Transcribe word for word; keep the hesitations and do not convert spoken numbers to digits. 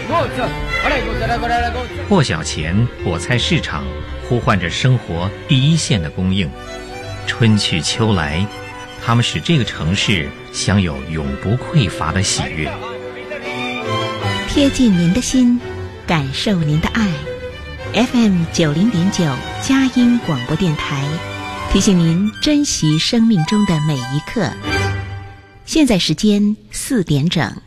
破晓前，我猜市场呼唤着生活第一线的供应。春去秋来，它们使这个城市享有永不匮乏的喜悦。 贴近您的心，感受您的爱。F M 九零点九佳音广播电台，提醒您珍惜生命中的每一刻。现在时间四点整。